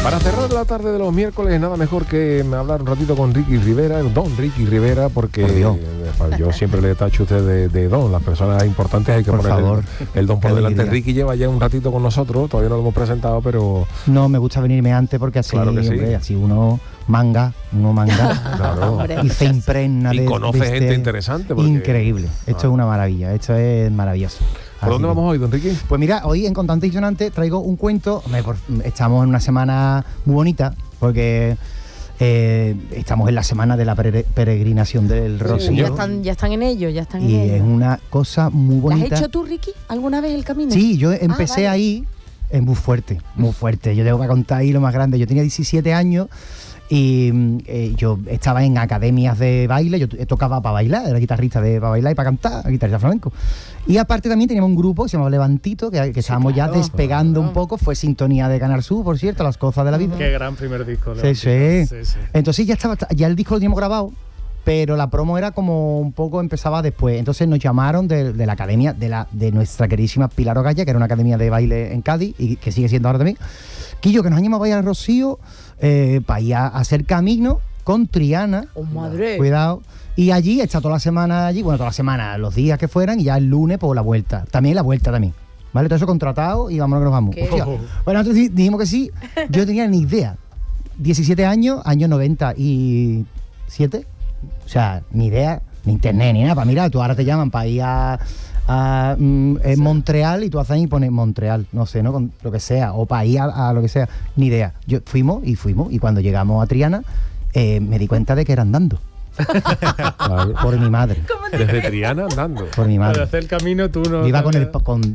Para cerrar la tarde de los miércoles, nada mejor que hablar un ratito con Ricky Rivera, don Ricky Rivera, porque yo siempre le tacho a usted de don. Las personas importantes hay que poner el don por delante. Ricky lleva ya un ratito con nosotros, todavía no lo hemos presentado, pero... No, me gusta venirme antes porque así, claro que sí. Hombre, así uno manga claro. Y se impregna y conoce gente interesante. Porque... Increíble, esto es una maravilla, esto es maravilloso. ¿Por dónde vamos hoy, don Ricky? Pues mira, hoy en Contante y Sonante traigo un cuento. Estamos en una semana muy bonita porque estamos en la semana de la peregrinación del Rocío. Ya están en ello, y es una cosa muy bonita. ¿Lo has hecho tú, Ricky, alguna vez el camino? Sí, yo empecé ahí, es muy fuerte. Yo tengo que contar ahí lo más grande. Yo tenía 17 años y yo estaba en academias de baile. Yo tocaba para bailar, era guitarrista para bailar y para cantar, guitarrista flamenco. Y aparte también teníamos un grupo que se llamaba Levantito, que estábamos ya despegando un poco. Fue sintonía de Canal Sur, por cierto, Las Cosas de la Vida. Qué gran primer disco. Sí. Entonces ya el disco lo teníamos grabado, pero la promo era como un poco, empezaba después. Entonces nos llamaron de la academia de nuestra queridísima Pilar Ogaya, que era una academia de baile en Cádiz y que sigue siendo ahora también. Quillo, que nos han llamado a ir al Rocío para ir a hacer camino con Triana. ¡Oh, madre! Cuidado. Y allí está toda la semana toda la semana, los días que fueran, y ya el lunes por la vuelta. También. ¿Vale? Todo eso contratado y vámonos que nos vamos. Bueno, entonces dijimos que sí. Yo no tenía ni idea. 17 años, año 97. O sea, ni idea, ni internet, ni nada. Para mirar, tú ahora te llaman para ir a Montreal y tú haces ahí y pones Montreal, no sé, ¿no? Con lo que sea, o para ir a lo que sea. Ni idea. Fuimos y cuando llegamos a Triana me di cuenta de que era andando. Por mi madre. Desde Triana andando. Por mi madre. Para hacer el camino tú no... Iba con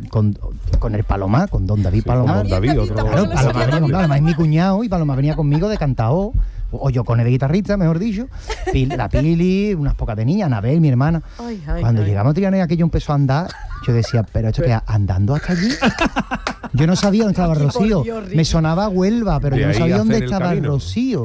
el Paloma, con don David Paloma. Con David, otro. Claro, Paloma venía conmigo, además es mi cuñado, y Paloma venía conmigo de cantao, o yo con el de guitarrista, mejor dicho. La Pili, unas pocas de niñas, Anabel, mi hermana. Cuando llegamos a Triana y aquello empezó a andar, yo decía, pero esto que andando hasta allí. Yo no sabía dónde estaba Rocío. Me sonaba Huelva, pero yo no sabía dónde estaba el Rocío.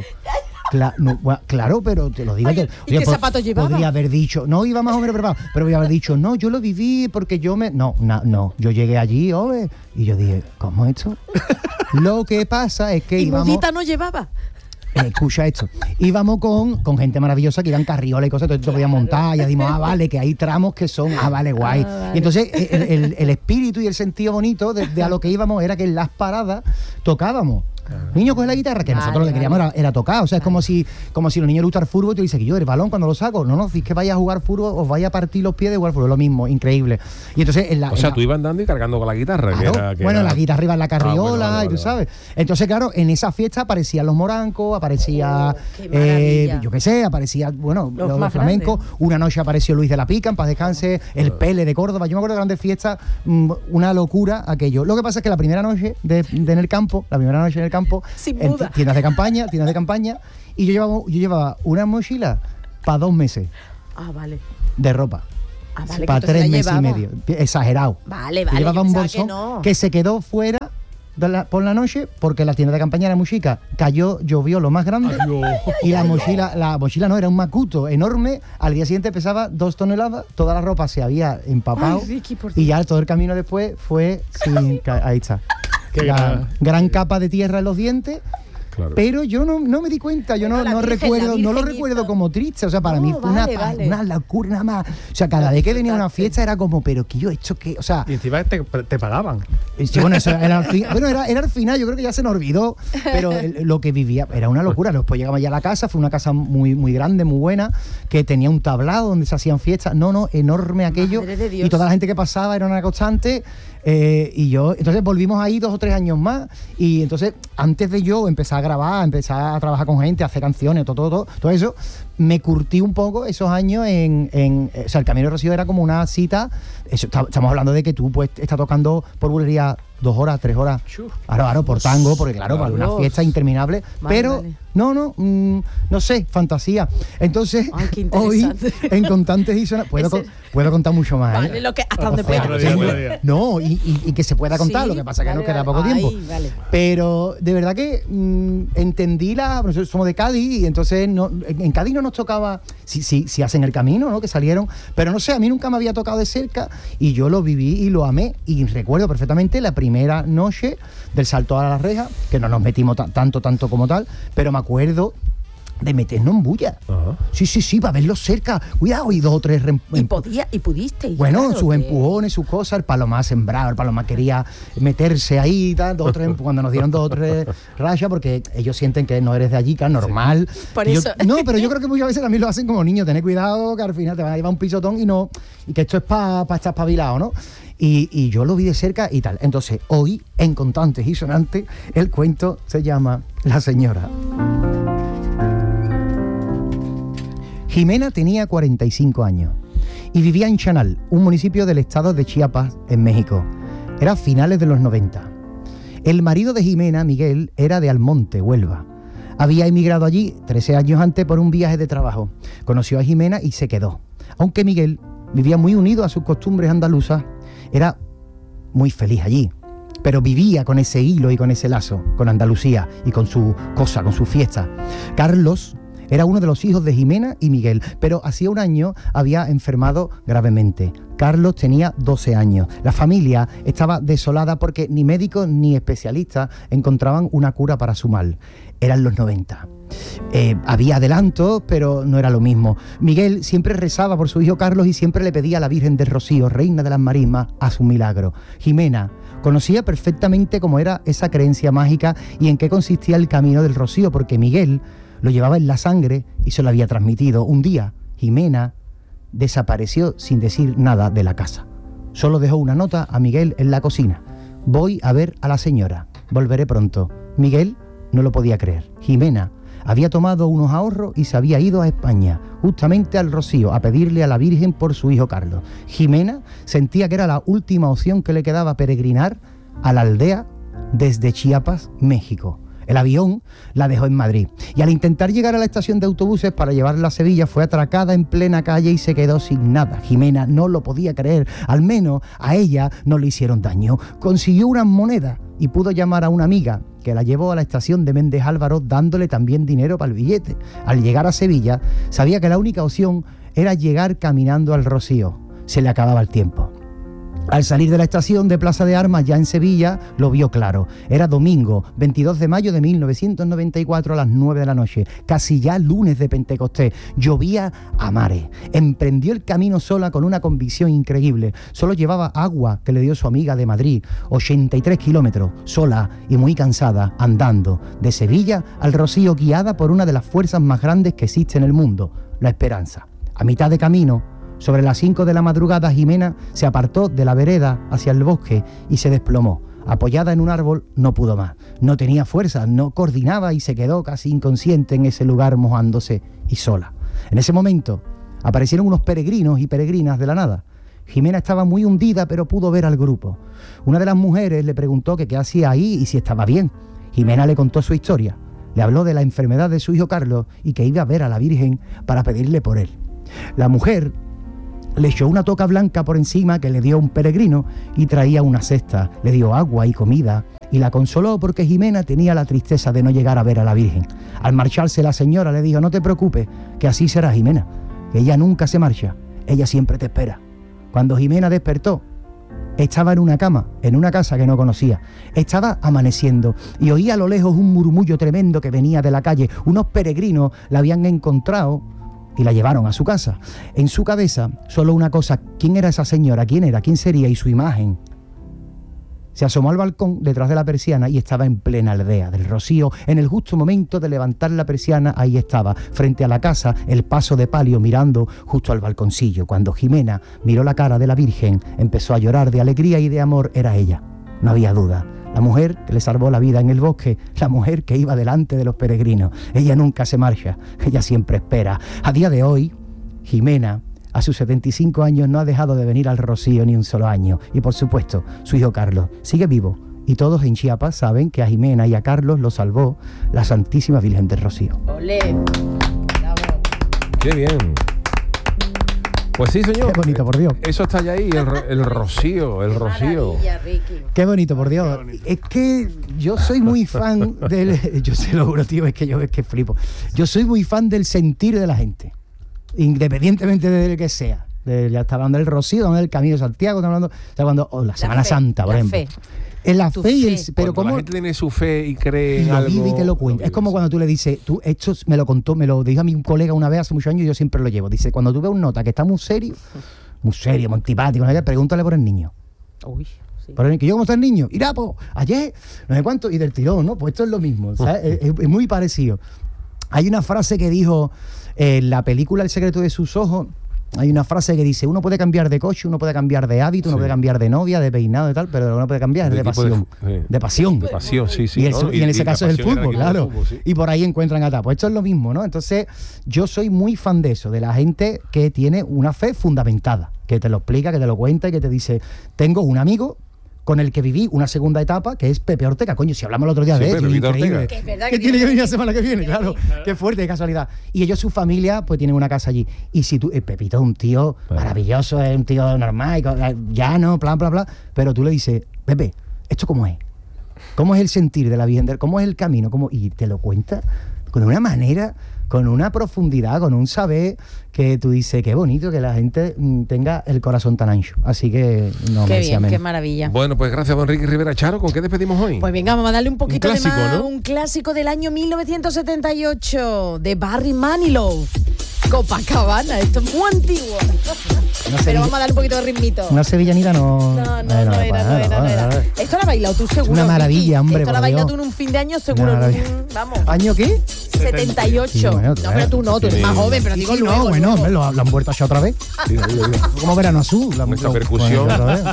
Claro, pero te lo digo. ¿Y qué zapatos llevaba? Podría haber dicho, no iba más o menos preparado, pero podría haber dicho, no, yo lo viví porque yo no, yo llegué allí, hombre, y yo dije, ¿cómo esto? Lo que pasa es que ¿Y íbamos... mudita no llevaba? Escucha esto, íbamos con gente maravillosa que iban carriolas y cosas, entonces tú podías montar, y ya dimos, vale, que hay tramos que son, vale, guay. Vale. Y entonces el espíritu y el sentido bonito de a lo que íbamos era que en las paradas tocábamos. Niño, coge la guitarra, que nosotros lo que queríamos era tocar. O sea, es como si los niños le gustan el fútbol y tú dices que yo el balón cuando lo saco, no, si es que vaya a jugar fútbol, os vaya a partir los pies de jugar fútbol, lo mismo, increíble. Y entonces tú ibas andando y cargando con la guitarra. Claro, la guitarra iba en la carriola, vale. Y tú sabes. Entonces, claro, en esa fiesta aparecían los morancos, aparecía yo qué sé, aparecía, los flamencos. Una noche apareció Luis de la Pica, en paz descanse, el Pele de Córdoba. Yo me acuerdo de grandes fiestas, una locura aquello. Lo que pasa es que la primera noche en el campo, en tiendas de campaña, y yo llevaba una mochila para 2 meses. Vale. De ropa. Vale, para 3 meses y medio. Exagerado. Vale. Yo llevaba un bolsón que se quedó fuera por la noche porque la tienda de campaña era muy chica. Llovió lo más grande. Y la mochila no, era un macuto enorme. Al día siguiente pesaba 2 toneladas. Toda la ropa se había empapado. Ricky, y ya todo el camino después fue sin... Ahí está. Gran capa de tierra en los dientes. Claro. Pero yo no me di cuenta, yo no lo recuerdo como triste, o sea, para mí fue una locura nada más. O sea, cada vez que venía una fiesta era como, pero que yo esto que, o sea, y encima te pagaban. Sí, bueno, eso era al final, era al final, yo creo que ya se nos olvidó, pero lo que vivía era una locura. Después llegamos ya a la casa, fue una casa muy muy grande, muy buena, que tenía un tablado donde se hacían fiestas, enorme aquello, y toda la gente que pasaba era una constante. Entonces volvimos ahí 2 o 3 años más, y entonces antes de yo empezar a grabar, empezar a trabajar con gente, a hacer canciones, todo eso, me curtí un poco esos años o sea, el Camino de Rocío era como una cita. Estamos hablando de que tú pues estás tocando por bulería 2 horas, 3 horas, claro, por tango, porque claro, para una fiesta interminable, pero no sé, fantasía. Entonces, hoy en Contantes y Sonantes puedo contar mucho más. Vale, lo que hasta donde pueda. No, y que se pueda contar, lo que pasa es que nos queda poco tiempo. Vale. Pero de verdad que entendí nosotros somos de Cádiz, y entonces en Cádiz no nos tocaba, si hacen el camino, ¿no? Que salieron, pero no sé, a mí nunca me había tocado de cerca, y yo lo viví y lo amé, y recuerdo perfectamente la primera primera noche del salto a la reja, que no nos metimos tanto como tal, pero me acuerdo de meternos en bulla. Ajá. Sí, para verlos cerca. Cuidado, y 2 o 3 Y pudisteis. bueno, claro, sus empujones, sus cosas. El Palomar sembrado, el Palomar quería meterse ahí y tal, 2 o 3 cuando nos dieron 2 o 3 rayas, porque ellos sienten que no eres de allí, que es normal. Por Y eso. no, pero yo creo que muchas veces también lo hacen como niños. Tener cuidado, que al final te van a llevar un pisotón y que esto es para estar espabilado, ¿no? Y yo lo vi de cerca y tal. Entonces, hoy, en Contantes y Sonantes, el cuento se llama La Señora. Jimena tenía 45 años y vivía en Chanal, un municipio del estado de Chiapas, en México. Era finales de los 90. El marido de Jimena, Miguel, era de Almonte, Huelva. Había emigrado allí 13 años antes por un viaje de trabajo. Conoció a Jimena y se quedó. Aunque Miguel vivía muy unido a sus costumbres andaluzas, era muy feliz allí. Pero vivía con ese hilo y con ese lazo, con Andalucía y con su cosa, con su fiesta. Carlos era uno de los hijos de Jimena y Miguel, pero hacía un año había enfermado gravemente. Carlos tenía 12 años. La familia estaba desolada porque ni médicos ni especialistas encontraban una cura para su mal. Eran los 90. Había adelantos, pero no era lo mismo. Miguel siempre rezaba por su hijo Carlos y siempre le pedía a la Virgen del Rocío, reina de las marismas, a su milagro. Jimena conocía perfectamente cómo era esa creencia mágica y en qué consistía el camino del Rocío, porque Miguel lo llevaba en la sangre y se lo había transmitido. Un día, Jimena desapareció sin decir nada de la casa. Solo dejó una nota a Miguel en la cocina. Voy a ver a la señora. Volveré pronto. Miguel no lo podía creer. Jimena había tomado unos ahorros y se había ido a España, justamente al Rocío, a pedirle a la Virgen por su hijo Carlos. Jimena sentía que era la última opción que le quedaba peregrinar a la aldea desde Chiapas, México. El avión la dejó en Madrid y al intentar llegar a la estación de autobuses para llevarla a Sevilla fue atracada en plena calle y se quedó sin nada. Jimena no lo podía creer, al menos a ella no le hicieron daño. Consiguió unas monedas y pudo llamar a una amiga que la llevó a la estación de Méndez Álvaro dándole también dinero para el billete. Al llegar a Sevilla sabía que la única opción era llegar caminando al Rocío. Se le acababa el tiempo. Al salir de la estación de Plaza de Armas, ya en Sevilla, lo vio claro. Era domingo, 22 de mayo de 1994 a las 9 de la noche, casi ya lunes de Pentecostés. Llovía a mares. Emprendió el camino sola con una convicción increíble. Solo llevaba agua que le dio su amiga de Madrid, 83 kilómetros, sola y muy cansada, andando de Sevilla al Rocío, guiada por una de las fuerzas más grandes que existe en el mundo, la esperanza. A mitad de camino, sobre las 5 de la madrugada, Jimena se apartó de la vereda hacia el bosque y se desplomó. Apoyada en un árbol, no pudo más. No tenía fuerza, no coordinaba y se quedó casi inconsciente en ese lugar mojándose y sola. En ese momento aparecieron unos peregrinos y peregrinas de la nada. Jimena estaba muy hundida, pero pudo ver al grupo. Una de las mujeres le preguntó que qué hacía ahí y si estaba bien. Jimena le contó su historia. Le habló de la enfermedad de su hijo Carlos y que iba a ver a la Virgen para pedirle por él. La mujer le echó una toca blanca por encima que le dio un peregrino y traía una cesta, le dio agua y comida y la consoló porque Jimena tenía la tristeza de no llegar a ver a la Virgen. Al marcharse la señora le dijo: no te preocupes, que así será, Jimena, que ella nunca se marcha, ella siempre te espera. Cuando Jimena despertó, estaba en una cama, en una casa que no conocía. Estaba amaneciendo y oía a lo lejos un murmullo tremendo que venía de la calle. Unos peregrinos la habían encontrado y la llevaron a su casa. En su cabeza, solo una cosa: ¿quién era esa señora? ¿Quién era? ¿Quién sería? Y su imagen. Se asomó al balcón detrás de la persiana y estaba en plena aldea del Rocío. En el justo momento de levantar la persiana, ahí estaba, frente a la casa, el paso de palio mirando justo al balconcillo. Cuando Jimena miró la cara de la Virgen, empezó a llorar de alegría y de amor. Era ella, no había duda. La mujer que le salvó la vida en el bosque, la mujer que iba delante de los peregrinos. Ella nunca se marcha, ella siempre espera. A día de hoy, Jimena, a sus 75 años, no ha dejado de venir al Rocío ni un solo año. Y por supuesto, su hijo Carlos sigue vivo. Y todos en Chiapas saben que a Jimena y a Carlos lo salvó la Santísima Virgen del Rocío. ¡Olé! ¡Qué bien! Pues sí, señor. Qué bonito, por Dios. Eso está ya ahí, el Rocío, el Rocío. Maravilla, Ricky. Qué bonito, por Dios. Es que yo soy muy fan del... Yo se lo juro, tío, es que flipo. Yo soy muy fan del sentir de la gente, independientemente de lo que sea. Ya está hablando del Rocío, hablando del Camino de Santiago, está hablando, la Semana Santa, por ejemplo. Es la fe y pero como la gente tiene su fe y cree en algo, vive y te lo cuenta. Es como cuando tú le dices, esto me lo dijo a mi colega una vez hace muchos años y yo siempre lo llevo. Dice, cuando tú ves un nota que está muy serio, muy antipático, pregúntale por el niño. Uy. Sí. Que yo, ¿cómo está el niño? Irá, pues, ayer, no sé cuánto, y del tirón, ¿no? Pues esto es lo mismo, ¿sabes? es muy parecido. Hay una frase que dijo en la película El secreto de sus ojos. Hay una frase que dice, uno puede cambiar de coche, uno puede cambiar de hábito, uno puede cambiar de novia, de peinado, de tal, pero uno puede cambiar de pasión. De pasión. De pasión, sí. Y en ese caso es el fútbol, claro. Y por ahí encuentran a Pues esto es lo mismo, ¿no? Entonces, yo soy muy fan de eso, de la gente que tiene una fe fundamentada, que te lo explica, que te lo cuenta y que te dice, tengo un amigo con el que viví una segunda etapa, que es Pepe Ortega. Coño, si hablamos el otro día de él, increíble. Que es verdad que tiene que venir la semana que viene, claro. Qué fuerte, qué casualidad. Y ellos, su familia, pues tienen una casa allí. Y si tú, Pepito es un tío maravilloso, es un tío normal, llano, bla, bla, bla. Pero tú le dices, Pepe, ¿esto cómo es? ¿Cómo es el sentir de la Virgen? ¿Cómo es el camino? Y te lo cuenta con una manera, con una profundidad, con un saber que tú dices, qué bonito que la gente tenga el corazón tan ancho. Así que no qué me bien, menos. qué maravilla. Bueno, pues gracias, don Ricky Rivera. Charo, ¿con qué despedimos hoy? Pues venga, vamos a darle un poquito un clásico, de más. ¿no? Un clásico del año 1978 de Barry Manilow. Copacabana, esto es muy antiguo. Pero vamos a darle un poquito de ritmito. Una sevillanita no era. Esto lo has bailado tú seguro. Una maravilla, hombre. Esto lo has bailado tú en un fin de año seguro. Vamos. ¿Año qué? 78. Sí, bueno, no, pero tú no, tú eres más joven, pero digo luego. No, bueno, hombre, lo han vuelto a echar otra vez. Sí, como Verano Azul. Esta percusión.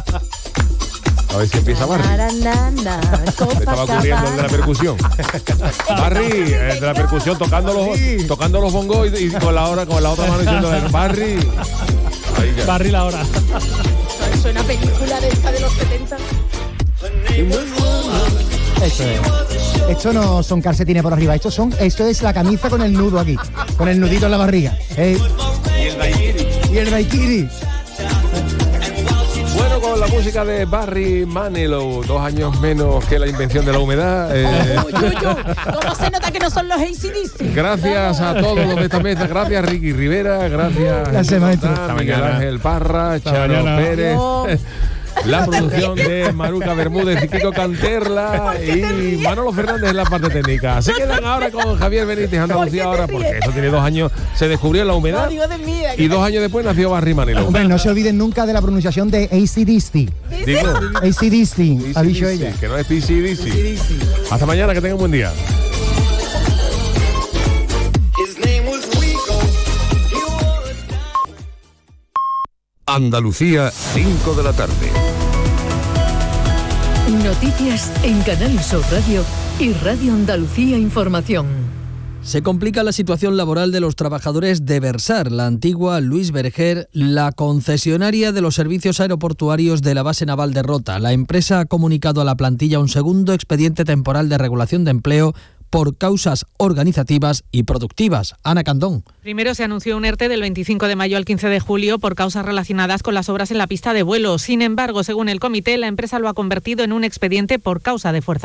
A ver si empieza Barry. Me estaba ocurriendo el de la percusión. Barry, el de la percusión, tocando los bongos y con la otra mano diciendo Barry. Barry la hora. Suena película de esta de los 70. Esto no son calcetines por arriba, esto es la camisa con el nudo aquí, con el nudito en la barriga. Y el daiquiri. Bueno, con la música de Barry Manilow, 2 años menos que la invención de la humedad. ¿Cómo se nota que no son los AC/DC? Gracias a todos los de esta mesa, gracias Ricky Rivera, gracias maestro. Miguel Ángel Parra, Charo Pérez. La producción de Maruca Bermúdez y Kiko Canterla y Manolo Fernández en la parte técnica. Se quedan ahora con Javier Benítez, Andalucía ahora, porque eso tiene 2 años, se descubrió en la humedad y 2 años después nació Barry Manilow. Hombre, no se olviden nunca de la pronunciación de AC/DC. Digo, AC/DC, ha dicho ella. Que no es PC/DC. Hasta mañana, que tengan un buen día. Andalucía, 5 de la tarde. Noticias en Canal Sur Radio y Radio Andalucía Información. Se complica la situación laboral de los trabajadores de Versar, la antigua Luis Berger, la concesionaria de los servicios aeroportuarios de la base naval de Rota. La empresa ha comunicado a la plantilla un segundo expediente temporal de regulación de empleo por causas organizativas y productivas. Ana Candón. Primero se anunció un ERTE del 25 de mayo al 15 de julio por causas relacionadas con las obras en la pista de vuelo. Sin embargo, según el comité, la empresa lo ha convertido en un expediente por causa de fuerza